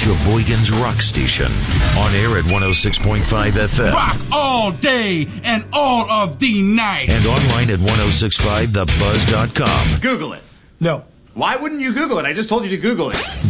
Sheboygan's Rock Station. On air at 106.5 FM. Rock all day and all of the night. And online at 1065thebuzz.com. Google it. No. Why wouldn't you Google it? I just told you to Google it.